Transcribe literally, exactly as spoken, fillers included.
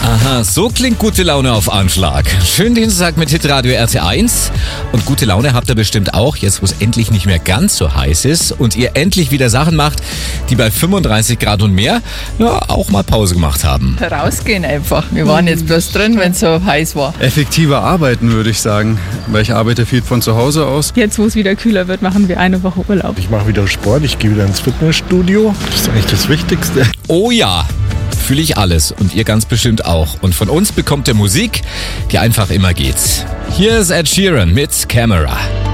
Aha, so klingt gute Laune auf Anschlag. Schönen Dienstag mit Hitradio R T eins. Und gute Laune habt ihr bestimmt auch, jetzt wo es endlich nicht mehr ganz so heiß ist und ihr endlich wieder Sachen macht, die bei fünfunddreißig Grad und mehr ja auch mal Pause gemacht haben. Rausgehen einfach. Wir waren jetzt bloß drin, wenn es so heiß war. Effektiver arbeiten, würde ich sagen, weil ich arbeite viel von zu Hause aus. Jetzt, wo es wieder kühler wird, machen wir eine Woche Urlaub. Ich mache wieder Sport, ich gehe wieder ins Fitnessstudio. Das ist eigentlich das Wichtigste. Oh ja, fühle ich alles und ihr ganz bestimmt auch. Und von uns bekommt ihr Musik, die einfach immer geht. Hier ist Ed Sheeran mit Camera.